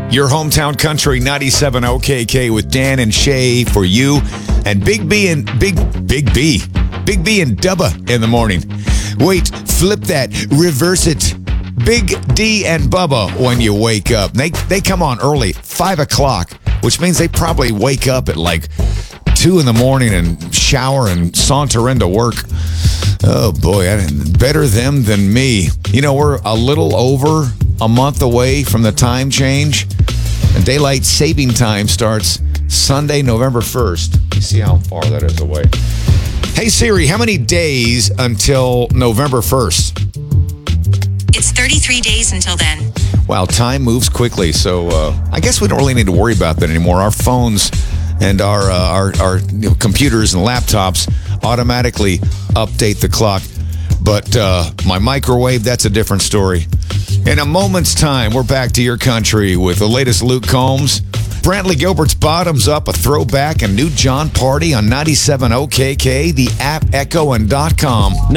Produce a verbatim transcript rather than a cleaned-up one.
Your hometown country, ninety-seven O K K with Dan and Shay for you, and Big B and Big Big B, Big B and Dubba in the morning. Wait, flip that, reverse it. Big D and Bubba when you wake up. They they come on early, five o'clock, which means they probably wake up at like two in the morning and shower and saunter into work. Oh boy, I, better them than me. You know, we're a little over a month away from the time change. And daylight saving time starts Sunday, November first. You see how far that is away. Hey Siri, how many days until November first? It's thirty-three days until then. Wow, time moves quickly. So uh, I guess we don't really need to worry about that anymore. Our phones and our uh, our, our you know, computers and laptops automatically update the clock. But uh, my microwave, that's a different story. In a moment's time, we're back to your country with the latest Luke Combs. Brantley Gilbert's Bottoms Up, a throwback, and new John Party on ninety-seven O K K, the app, Echo, and dot com.